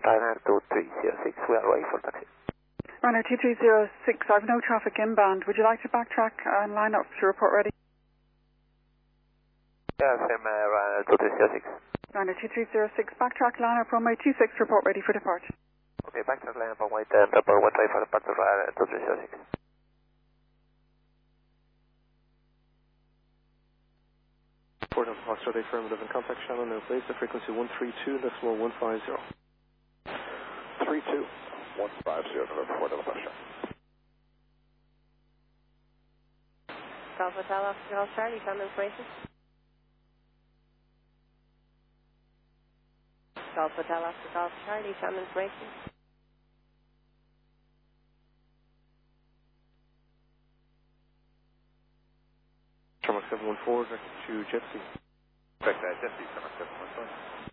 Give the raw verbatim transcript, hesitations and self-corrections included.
Ryanair two three zero six, we are ready for taxi. Ryanair two three zero six, I've no traffic inbound. Would you like to backtrack and line up to report ready? Yeah, same uh, Ryanair two three zero six. Ryanair two three zero six, backtrack, line up runway two six, report ready for departure. Okay, backtrack, line up runway ten, report one three for departure Ryanair two three zero six. Port of Foxtrot affirmative and contact channel now please, the frequency one three two decimal one five zero. three two one five zero, November four, Delta Foxtrot. Golf Hotel Officer Golf Charlie, sound information. Golf Hotel Officer Golf Charlie, sound information. Tarmac seven one four, direct to Jet Ski. Correct, uh, Jet Ski, Tarmac seven one four.